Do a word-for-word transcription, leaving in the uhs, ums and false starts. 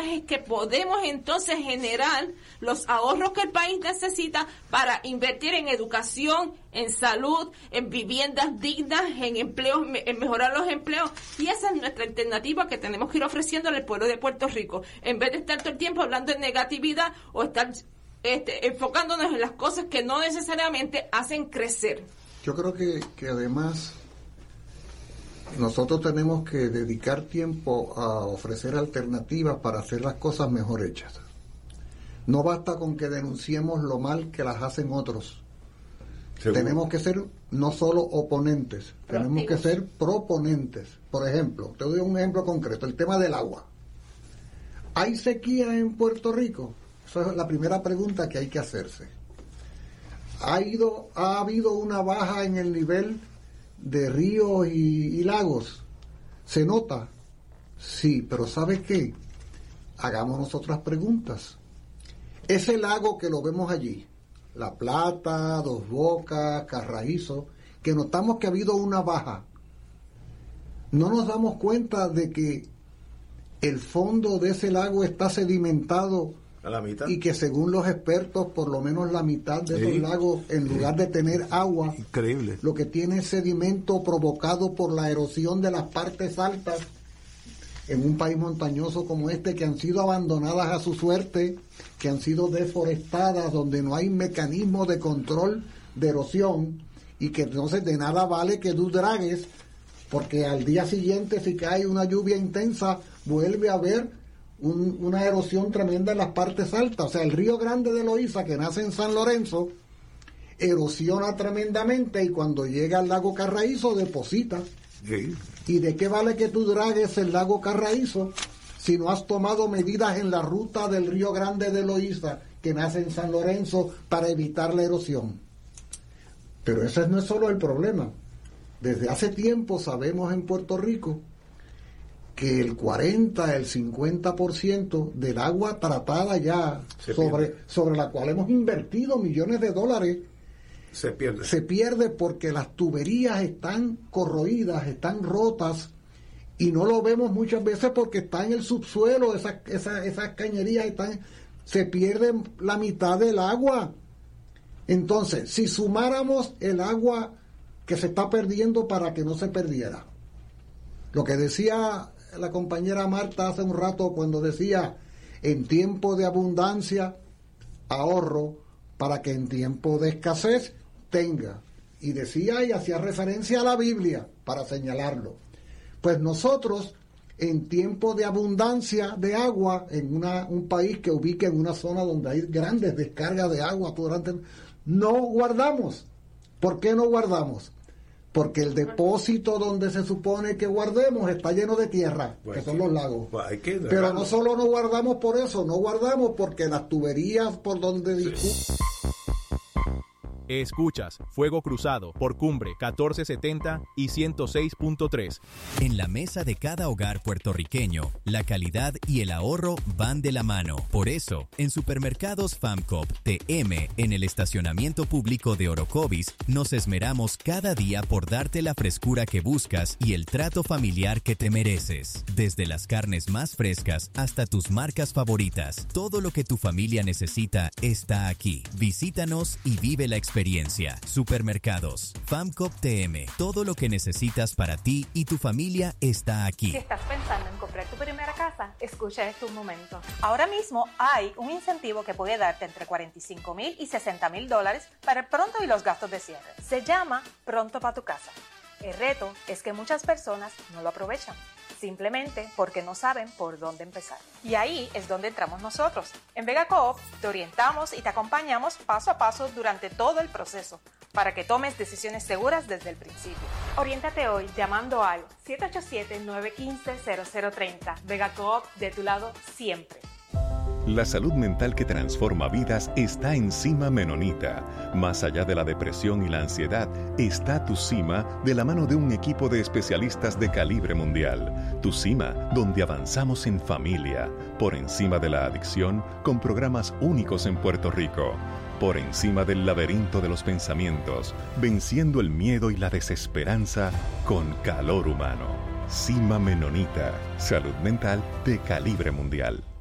manera es que podemos entonces generar los ahorros que el país necesita para invertir en educación, en salud, en viviendas dignas, en empleos, en mejorar los empleos. Y esa es nuestra alternativa que tenemos que ir ofreciendo al pueblo de Puerto Rico, en vez de estar todo el tiempo hablando de negatividad o estar este, enfocándonos en las cosas que no necesariamente hacen crecer. Yo creo que, que además nosotros tenemos que dedicar tiempo a ofrecer alternativas para hacer las cosas mejor hechas. No basta con que denunciemos lo mal que las hacen otros. ¿Seguro? Tenemos que ser no solo oponentes, tenemos que ser proponentes. Por ejemplo, te doy un ejemplo concreto, el tema del agua. ¿Hay sequía en Puerto Rico? Esa es la primera pregunta que hay que hacerse. ¿Ha, ido, ha habido una baja en el nivel de ríos y, y lagos? ¿Se nota? Sí, pero ¿sabe qué? Hagámonos otras preguntas. Ese lago que lo vemos allí, La Plata, Dos Bocas, Carraízo, que notamos que ha habido una baja, no nos damos cuenta de que el fondo de ese lago está sedimentado a la mitad, y que según los expertos por lo menos la mitad de sí. esos lagos, en lugar de tener agua, increíble, lo que tiene es sedimento provocado por la erosión de las partes altas en un país montañoso como este, que han sido abandonadas a su suerte, que han sido deforestadas, donde no hay mecanismo de control de erosión, y que entonces de nada vale que tú dragues, porque al día siguiente, si cae una lluvia intensa, vuelve a haber Un, una erosión tremenda en las partes altas. O sea, el río Grande de Loíza, que nace en San Lorenzo, erosiona tremendamente, y cuando llega al lago Carraízo deposita. Sí. ¿Y de qué vale que tú dragues el lago Carraízo si no has tomado medidas en la ruta del río Grande de Loíza, que nace en San Lorenzo, para evitar la erosión? Pero ese no es solo el problema. Desde hace tiempo sabemos en Puerto Rico que el cuarenta, el cincuenta por ciento del agua tratada ya, sobre, sobre la cual hemos invertido millones de dólares, se pierde. Se pierde porque las tuberías están corroídas, están rotas, y no lo vemos muchas veces porque está en el subsuelo, esas, esas, esas cañerías están, se pierde la mitad del agua. Entonces, si sumáramos el agua que se está perdiendo para que no se perdiera, lo que decía la compañera Marta hace un rato cuando decía, en tiempo de abundancia, ahorro, para que en tiempo de escasez tenga. Y decía y hacía referencia a la Biblia para señalarlo. Pues nosotros, en tiempo de abundancia de agua, en una, un país que ubica en una zona donde hay grandes descargas de agua, durante, no guardamos. ¿Por qué no guardamos? Porque el depósito donde se supone que guardemos está lleno de tierra, pues que son los lagos. Pues Pero no solo no guardamos por eso, no guardamos porque las tuberías por donde discuten. Escuchas Fuego Cruzado por Cumbre catorce setenta y ciento seis punto tres. En la mesa de cada hogar puertorriqueño, la calidad y el ahorro van de la mano. Por eso, en Supermercados FAMCOP T M, en el estacionamiento público de Orocovis, nos esmeramos cada día por darte la frescura que buscas y el trato familiar que te mereces. Desde las carnes más frescas hasta tus marcas favoritas, todo lo que tu familia necesita está aquí. Visítanos y vive la experiencia. Supermercados FAMCOP T M. Todo lo que necesitas para ti y tu familia está aquí. Si estás pensando en comprar tu primera casa, escucha esto un momento. Ahora mismo hay un incentivo que puede darte entre cuarenta y cinco mil y sesenta mil dólares para el pronto y los gastos de cierre. Se llama Pronto para tu casa. El reto es que muchas personas no lo aprovechan, simplemente porque no saben por dónde empezar. Y ahí es donde entramos nosotros. En Vega Coop te orientamos y te acompañamos paso a paso durante todo el proceso para que tomes decisiones seguras desde el principio. Oriéntate hoy llamando al siete ocho siete, nueve uno cinco, cero cero tres cero. Vega Coop, de tu lado siempre. La salud mental que transforma vidas está en Cima Menonita. Más allá de la depresión y la ansiedad, está Tu Cima de la mano de un equipo de especialistas de calibre mundial. Tu Cima, donde avanzamos en familia, por encima de la adicción, con programas únicos en Puerto Rico. Por encima del laberinto de los pensamientos, venciendo el miedo y la desesperanza con calor humano. Cima Menonita, salud mental de calibre mundial.